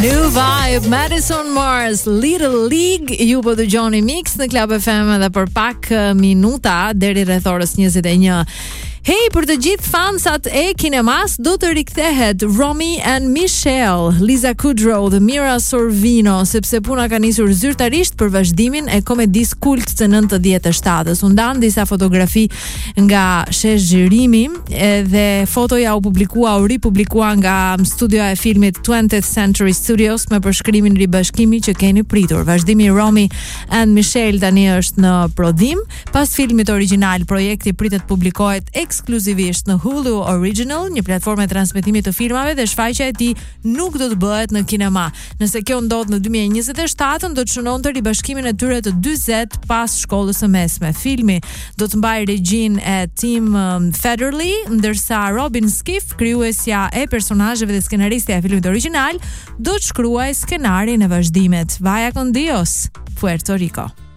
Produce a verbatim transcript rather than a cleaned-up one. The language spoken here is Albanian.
New Vibe, Madison Mars, Little League. Ju po dëgjoni Mix në Club F M edhe për pak minuta deri rreth orës njëzet e një. Hey, për të gjithë fansat e kinemas, do të rikthehet Romy and Michelle, Liza Kudrow dhe Mira Sorvino, sepse puna ka nisur zyrtarisht për vazhdimin e komedisë kult të nëntëdhjetë e shtatës. U ndan disa fotografi nga shesh xhirimi dhe fotoja u publikua, u ripublikua nga studioja e filmit twentieth Century Studios me përshkrimin ribashkimi që keni pritur. Vazhdimi i Romy and Michelle tani është në prodhim. Pas filmit origjinal, projekti pritet publikohet ekskluzivisht në Hulu Original, një platformë e transmetimit të filmave, dhe shfaqja e tij nuk do të bëhet në kinema. Nëse kjo ndodh në dy mijë e njëzet e shtatën, do të shënonte ribashkimin e tyre të dyzet pas shkollës së mesme. Filmi do të mbajë regjinë e Tim Federley, ndërsa Robin Skiff, krijuesja e personazheve dhe skenaristja e filmit origjinal, do të shkruajë skenarin e vazhdimit. Vaya con Dios, Puerto Rico.